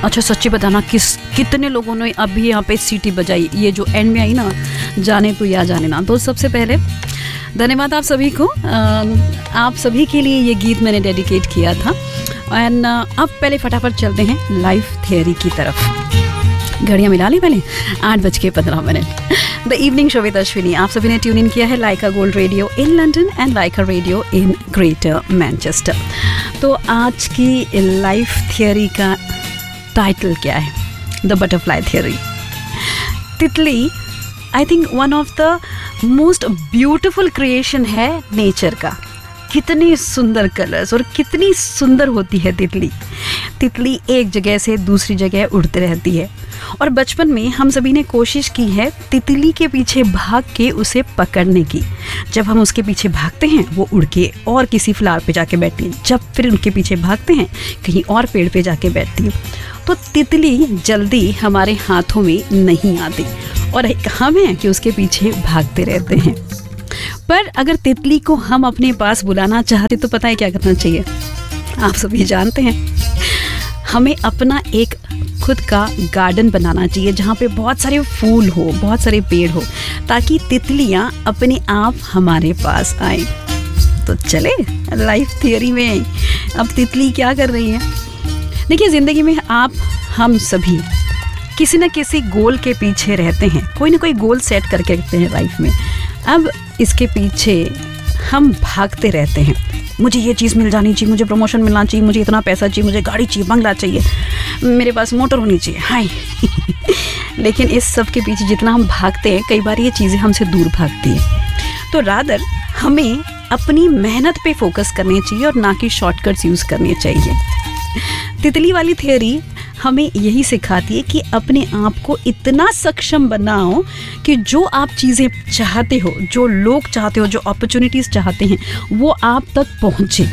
अच्छा सच्ची बताना कितने लोगों ने अभी यहाँ पे सीटी बजाई, ये जो एंड में आई ना, जाने तू या जाने ना। तो सबसे पहले धन्यवाद आप सभी को, आप सभी के लिए ये गीत मैंने डेडिकेट किया था। एंड अब पहले फटाफट चलते हैं लाइफ थियरी की तरफ। घड़ियाँ मिला ली पहले 8:15। The evening show with Ashwini, आप सभी ने ट्यून इन किया है लाइका gold radio in London and Lyca radio in greater Manchester. तो आज की लाइफ थियरी का टाइटल क्या है? The butterfly theory. तितली I think one of the most beautiful creation है नेचर का। कितनी सुंदर कलर्स और कितनी सुंदर होती है तितली। तितली एक जगह से दूसरी जगह उड़ती रहती है और बचपन में हम सभी ने कोशिश की है तितली के पीछे भाग के उसे पकड़ने की। जब हम उसके पीछे भागते हैं वो उड़ के और किसी फ्लावर पे जाके बैठती है, जब फिर उनके पीछे भागते हैं कहीं और पेड़ पे जाके बैठती है। तो तितली जल्दी हमारे हाथों में नहीं आती और हम हैं कि उसके पीछे भागते रहते हैं। पर अगर तितली को हम अपने पास बुलाना चाहते तो पता है क्या करना चाहिए? आप सभी जानते हैं, हमें अपना एक खुद का गार्डन बनाना चाहिए जहाँ पे बहुत सारे फूल हो, बहुत सारे पेड़ हो, ताकि तितलियाँ अपने आप हमारे पास आए। तो चले लाइफ थियरी में, अब तितली क्या कर रही है? देखिए, ज़िंदगी में आप हम सभी किसी न किसी गोल के पीछे रहते हैं, कोई ना कोई गोल सेट करके रखते हैं लाइफ में। अब इसके पीछे हम भागते रहते हैं, मुझे ये चीज़ मिल जानी चाहिए, मुझे प्रमोशन मिलना चाहिए, मुझे इतना पैसा चाहिए, मुझे गाड़ी चाहिए, बंगला चाहिए, मेरे पास मोटर होनी चाहिए, हाय। लेकिन इस सब के पीछे जितना हम भागते हैं, कई बार ये चीज़ें हमसे दूर भागती हैं। तो रादर हमें अपनी मेहनत पे फोकस करनी चाहिए और ना कि शॉर्टकट्स यूज़ करने चाहिए। तितली वाली थियरी हमें यही सिखाती है कि अपने आप को इतना सक्षम बनाओ कि जो आप चीज़ें चाहते हो, जो लोग चाहते हो, जो अपॉर्चुनिटीज़ चाहते हैं, वो आप तक पहुँचे।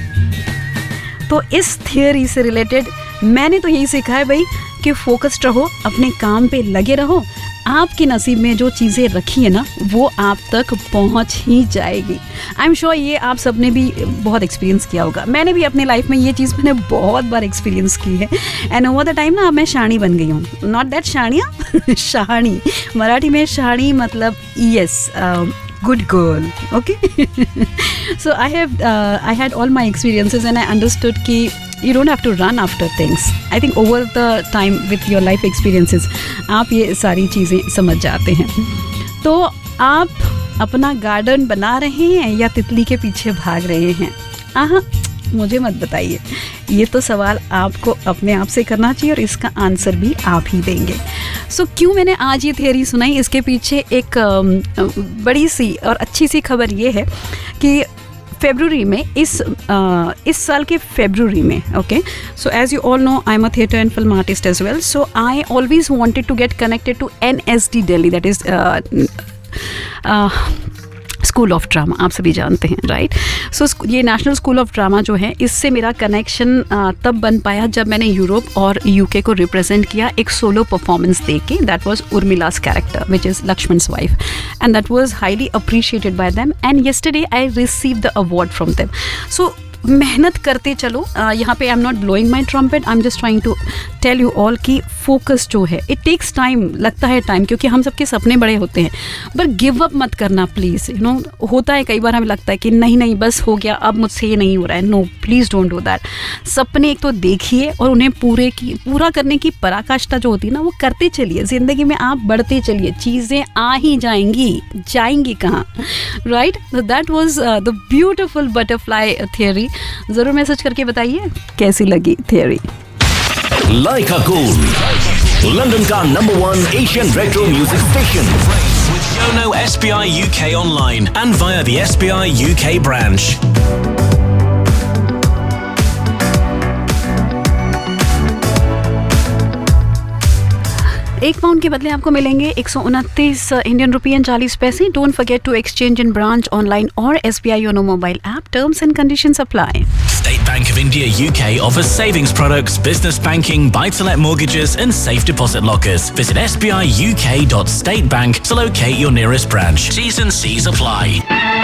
तो इस थियरी से रिलेटेड मैंने तो यही सीखा है भाई कि फोकस्ड रहो, अपने काम पे लगे रहो, आपके नसीब में जो चीज़ें रखी है ना वो आप तक पहुंच ही जाएगी। आई एम श्योर ये आप सब ने भी बहुत एक्सपीरियंस किया होगा। मैंने भी अपने लाइफ में ये चीज़ मैंने बहुत बार एक्सपीरियंस की है। एंड ओवर द टाइम ना अब मैं शानी बन गई हूँ। नॉट दैट शानिया, शानी, मराठी में शानी मतलब yes, good girl, okay? So I had all my experiences and I understood कि you don't have to run after things. I think over the time with your life experiences आप ये सारी चीज़ें समझ जाते हैं। तो आप अपना गार्डन बना रहे हैं या तितली के पीछे भाग रहे हैं? मुझे मत बताइए, ये तो सवाल आपको अपने आप से करना चाहिए और इसका आंसर भी आप ही देंगे। सो क्यों मैंने आज ये थियरी सुनाई, इसके पीछे एक बड़ी सी और अच्छी सी खबर ये है कि फरवरी में इस साल के फरवरी में, okay, so as you all know I am a theatre and film artist as well, so I always wanted to get connected to NSD Delhi, that is school of drama, आप सभी जानते हैं, राइट? सो ये नेशनल स्कूल ऑफ ड्रामा जो है, इससे मेरा connection तब बन पाया जब मैंने यूरोप और UK को रिप्रेजेंट किया एक सोलो परफॉर्मेंस दे के। That was उर्मिला's character which is लक्ष्मण's wife, and that was highly appreciated by them and yesterday I received the award from them. सो मेहनत करते चलो, यहाँ पे I am not blowing my trumpet, I am just trying to tell you all कि focus जो है it takes time, लगता है टाइम, क्योंकि हम सबके सपने बड़े होते हैं, पर गिव अप मत करना प्लीज़। यू नो, होता है कई बार हमें लगता है कि नहीं बस हो गया, अब मुझसे ये नहीं हो रहा है। No, please don't do that. सपने एक तो देखिए और उन्हें पूरा करने की पराकाष्ठा जो होती है ना वो करते चलिए। ज़िंदगी में आप बढ़ते चलिए, चीज़ें आ ही जाएंगी कहाँ, right? That was the beautiful butterfly theory. जरूर मैसेज करके बताइए कैसी लगी थियरी। लाइका गोल्ड, लंदन का #1 Asian retro music station, with Yono SBI UK online and via the SBI UK branch. £1 के बदले आपको मिलेंगे 129 इंडियन रुपये एंड 40 पैसे। Don't forget to exchange in branch, online और SBI YONO mobile app. Terms and conditions apply. State Bank of India UK offers savings products, business banking, buy-to-let mortgages and safe deposit lockers. Visit sbiuk.statebank to locate your nearest branch. T's and C's apply.